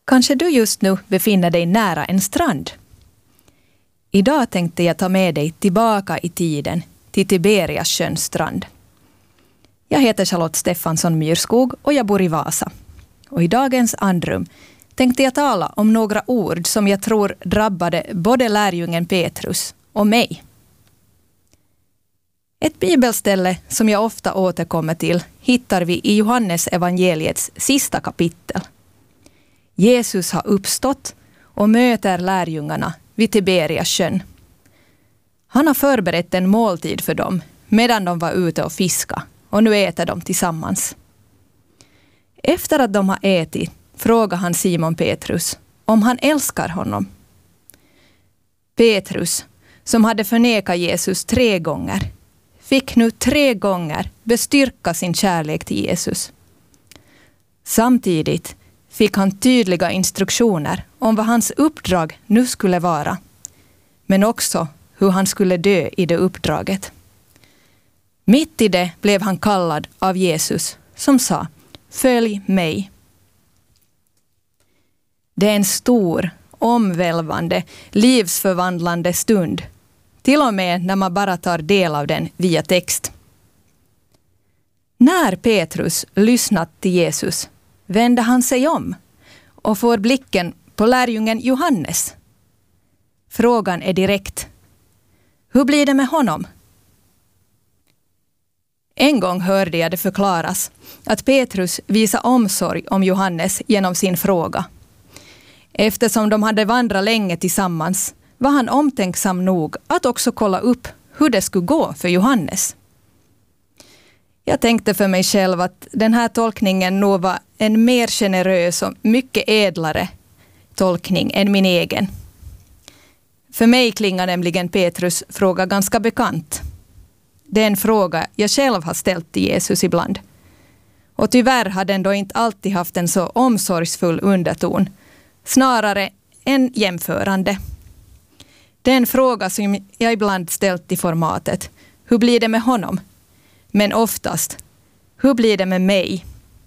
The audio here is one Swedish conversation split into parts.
Kanske du just nu befinner dig nära en strand. Idag tänkte jag ta med dig tillbaka i tiden till Tiberias strand. Jag heter Charlotte Stefansson Myrskog och jag bor i Vasa. Och i dagens andrum tänkte jag tala om några ord som jag tror drabbade både lärjungen Petrus och mig. Ett bibelställe som jag ofta återkommer till hittar vi i Johannes evangeliets sista kapitel. Jesus har uppstått och möter lärjungarna vid Tiberias sjön. Han har förberett en måltid för dem medan de var ute och fiska, och nu äter de tillsammans. Efter att de har ätit frågar han Simon Petrus om han älskar honom. Petrus, som hade förnekat Jesus 3 gånger, fick nu 3 gånger bestyrka sin kärlek till Jesus. Samtidigt fick han tydliga instruktioner om vad hans uppdrag nu skulle vara, men också hur han skulle dö i det uppdraget. Mitt i det blev han kallad av Jesus som sa: "Följ mig." Det är en stor, omvälvande, livsförvandlande stund, till och med när man bara tar del av den via text. När Petrus lyssnat till Jesus vände han sig om och får blicken på lärjungen Johannes. Frågan är direkt: hur blir det med honom? En gång hörde jag det förklaras att Petrus visade omsorg om Johannes genom sin fråga. Eftersom de hade vandrat länge tillsammans var han omtänksam nog att också kolla upp hur det skulle gå för Johannes. Jag tänkte för mig själv att den här tolkningen nog var en mer generös och mycket ädlare tolkning än min egen. För mig klingar nämligen Petrus fråga ganska bekant. Det är en fråga jag själv har ställt till Jesus ibland. Och tyvärr har den då inte alltid haft en så omsorgsfull underton, snarare en jämförande. Det är en fråga som jag ibland ställt i formatet: hur blir det med honom? Men oftast: hur blir det med mig?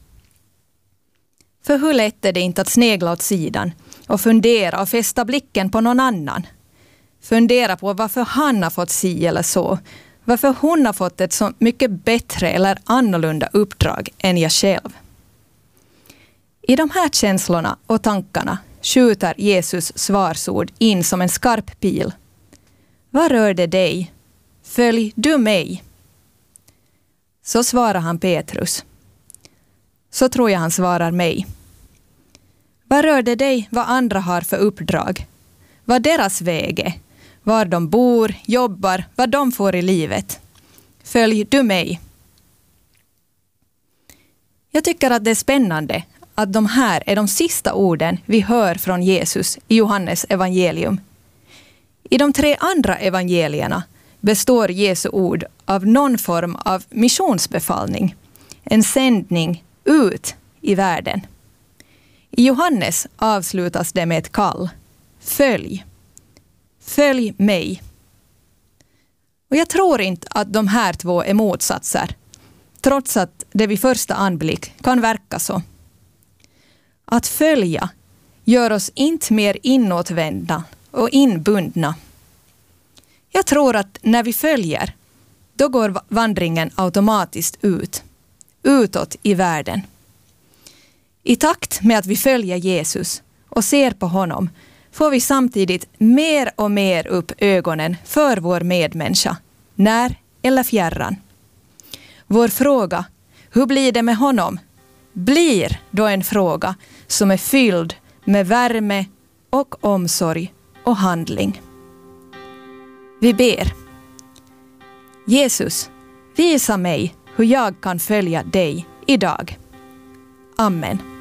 För hur lätt är det inte att snegla åt sidan och fundera och fästa blicken på någon annan? Fundera på varför han har fått si eller så. Varför hon har fått ett så mycket bättre eller annorlunda uppdrag än jag själv. I de här känslorna och tankarna skjuter Jesus svarsord in som en skarp pil. Vad rör det dig? Följ du mig? Så svarar han Petrus. Så tror jag han svarar mig. Vad rör det dig vad andra har för uppdrag? Vad deras väg är? Var de bor, jobbar, vad de får i livet? Följ du mig? Jag tycker att det är spännande att de här är de sista orden vi hör från Jesus i Johannes evangelium. I de 3 andra evangelierna består Jesu ord av någon form av missionsbefallning, en sändning ut i världen. I Johannes avslutas det med ett kall: följ. Följ mig. Och jag tror inte att de här 2 är motsatser, trots att det vid första anblick kan verka så. Att följa gör oss inte mer inåtvända och inbundna. Jag tror att när vi följer, då går vandringen automatiskt utåt i världen. I takt med att vi följer Jesus och ser på honom får vi samtidigt mer och mer upp ögonen för vår medmänniska, när eller fjärran. Vår fråga, hur blir det med honom, blir då en fråga som är fylld med värme och omsorg och handling. Vi ber. Jesus, visa mig hur jag kan följa dig idag. Amen.